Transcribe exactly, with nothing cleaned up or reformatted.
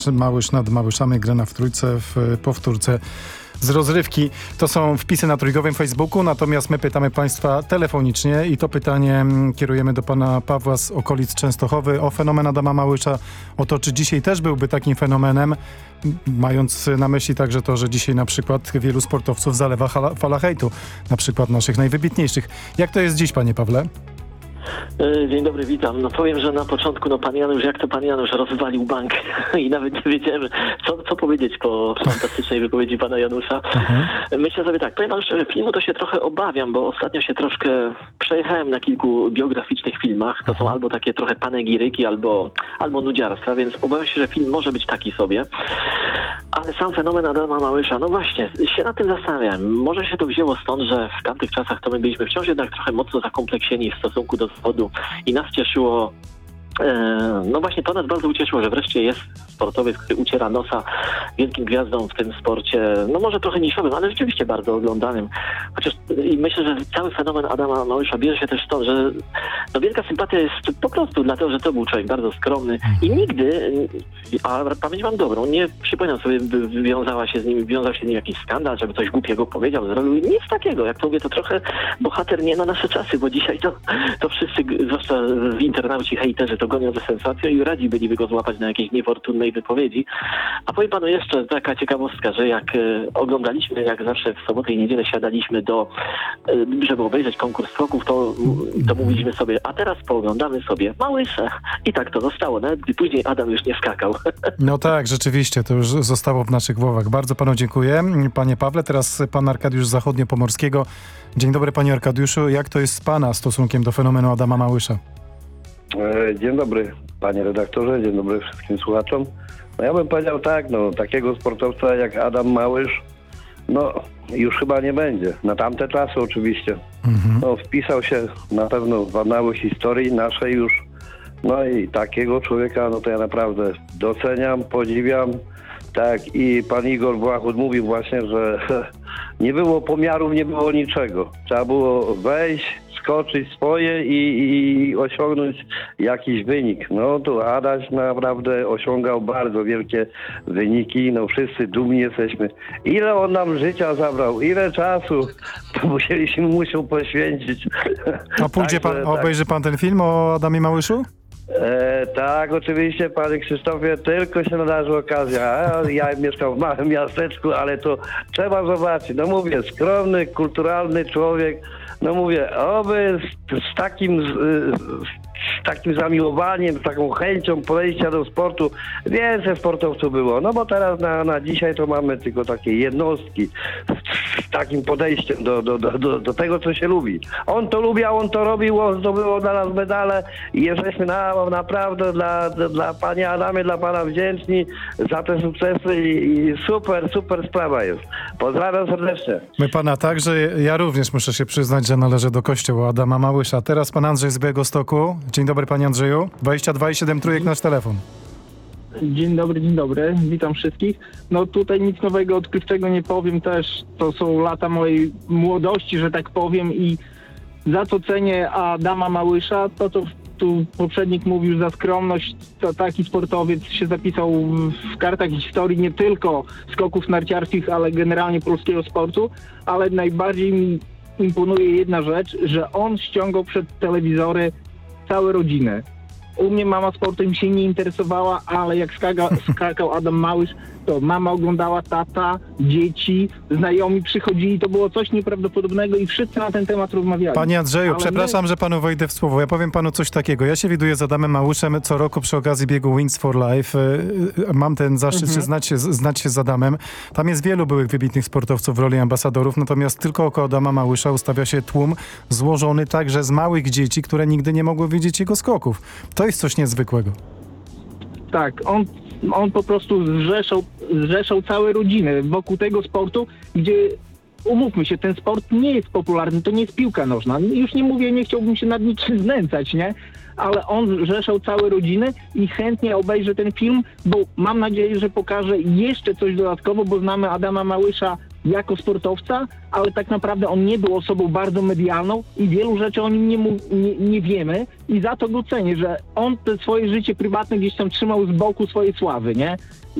Małysz nad Małyszami, grana w trójce w powtórce z rozrywki. To są wpisy na trójkowym Facebooku, natomiast my pytamy Państwa telefonicznie i to pytanie kierujemy do Pana Pawła z okolic Częstochowy o fenomen Adama Małysza, o to, czy dzisiaj też byłby takim fenomenem, mając na myśli także to, że dzisiaj na przykład wielu sportowców zalewa fala, fala hejtu, na przykład naszych najwybitniejszych. Jak to jest dziś, Panie Pawle? Dzień dobry, witam. No powiem, że na początku, no pan Janusz, jak to pan Janusz rozwalił bank i nawet nie wiedziałem, co, co powiedzieć po fantastycznej wypowiedzi pana Janusza. Mhm. Myślę sobie tak, powiem wam, że filmu to się trochę obawiam, bo ostatnio się troszkę przejechałem na kilku biograficznych filmach. To są albo takie trochę panegiryki, albo, albo nudziarstwa, więc obawiam się, że film może być taki sobie. Ale sam fenomen Adama Małysza, no właśnie, się nad tym zastanawiałem. Może się to wzięło stąd, że w tamtych czasach to my byliśmy wciąż jednak trochę mocno zakompleksieni w stosunku do zawodu i nas cieszyło, e, no właśnie to nas bardzo ucieszyło, że wreszcie jest sportowiec, który uciera nosa wielkim gwiazdom w tym sporcie, no może trochę niszowym, ale rzeczywiście bardzo oglądanym. Chociaż i myślę, że cały fenomen Adama Małysza bierze się też stąd, że no wielka sympatia jest po prostu dlatego, że to był człowiek bardzo skromny i nigdy, a pamięć mam dobrą, nie przypominam sobie, by wiązała się z nim, wiązał się z nim jakiś skandal, żeby coś głupiego powiedział, zrobił. Nic takiego. Jak to mówię, to trochę bohater nie na nasze czasy, bo dzisiaj to, to wszyscy, zwłaszcza w internauci, hejterzy, to gonią ze sensacją i radzi byliby go złapać na jakiejś niefortunnej wypowiedzi. A powiem panu jeszcze taka ciekawostka, że jak e, oglądaliśmy, jak zawsze w sobotę i niedzielę siadaliśmy do, e, żeby obejrzeć konkurs skoków, to, to mówiliśmy sobie, a teraz pooglądamy sobie Małysze. I tak to zostało, nawet gdy później Adam już nie skakał. No tak, rzeczywiście, to już zostało w naszych głowach. Bardzo panu dziękuję, panie Pawle. Teraz pan Arkadiusz z Zachodniopomorskiego. Dzień dobry, panie Arkadiuszu. Jak to jest z pana stosunkiem do fenomenu Adama Małysza? Dzień dobry, panie redaktorze, dzień dobry wszystkim słuchaczom. No ja bym powiedział tak, no takiego sportowca jak Adam Małysz, no już chyba nie będzie. Na tamte czasy oczywiście. Mhm. No wpisał się na pewno w analy historii naszej już. No i takiego człowieka, no to ja naprawdę doceniam, podziwiam. Tak, i pan Igor Błachut mówił właśnie, że nie było pomiarów, nie było niczego. Trzeba było wejść, skoczyć swoje i, i osiągnąć jakiś wynik. No to Adaś naprawdę osiągał bardzo wielkie wyniki. No wszyscy dumni jesteśmy. Ile on nam życia zabrał, ile czasu to musieliśmy mu poświęcić. A pójdzie pan, Także, obejrzy pan ten film o Adamie Małyszu? E, tak, oczywiście, panie Krzysztofie, tylko się nadarzy okazja. Ja mieszkam w małym miasteczku, ale to trzeba zobaczyć. No mówię, skromny, kulturalny człowiek. No mówię, oby z, z takim... Z, z takim zamiłowaniem, z taką chęcią podejścia do sportu więcej sportowców było. No bo teraz na, na dzisiaj to mamy tylko takie jednostki z, z takim podejściem do, do, do, do, do tego, co się lubi. On to lubił, on to robił, on zdobyło dla nas medale i jesteśmy na, naprawdę dla, dla panie Adamie, dla pana wdzięczni za te sukcesy i, i super, super sprawa jest. Pozdrawiam serdecznie. My pana także, ja również muszę się przyznać, że należę do kościoła Adama Małysza. Teraz pan Andrzej z Białegostoku. Dzień dobry, panie Andrzeju. dwadzieścia dwa i siedem trójek nasz telefon. Dzień dobry, dzień dobry. Witam wszystkich. No tutaj nic nowego, odkrywczego nie powiem też. To są lata mojej młodości, że tak powiem, i za co cenię Adama Małysza, to co tu poprzednik mówił, za skromność, to taki sportowiec się zapisał w kartach historii nie tylko skoków narciarskich, ale generalnie polskiego sportu, ale najbardziej mi imponuje jedna rzecz, że on ściągał przed telewizory całe rodziny. U mnie mama sportem się nie interesowała, ale jak skaka, skakał Adam Małysz, to mama oglądała, tata, dzieci, znajomi przychodzili. To było coś nieprawdopodobnego i wszyscy na ten temat rozmawiali. Panie Andrzeju, ale przepraszam, my... że panu wejdę w słowo. Ja powiem panu coś takiego. Ja się widuję z Adamem Małyszem co roku przy okazji biegu Wings for Life. Mam ten zaszczyt mhm. znać, się, znać się z Adamem. Tam jest wielu byłych wybitnych sportowców w roli ambasadorów, natomiast tylko około Adama Małysza ustawia się tłum złożony także z małych dzieci, które nigdy nie mogły widzieć jego skoków. To jest coś niezwykłego. Tak, on, on po prostu zrzeszał, zrzeszał całe rodziny wokół tego sportu, gdzie, umówmy się, ten sport nie jest popularny, to nie jest piłka nożna. Już nie mówię, nie chciałbym się nad niczym znęcać, nie? Ale on zrzeszał całe rodziny i chętnie obejrzę ten film, bo mam nadzieję, że pokaże jeszcze coś dodatkowo, bo znamy Adama Małysza jako sportowca, ale tak naprawdę on nie był osobą bardzo medialną i wielu rzeczy o nim nie, mu- nie, nie wiemy i za to go cenię, że on te swoje życie prywatne gdzieś tam trzymał z boku swojej sławy, nie?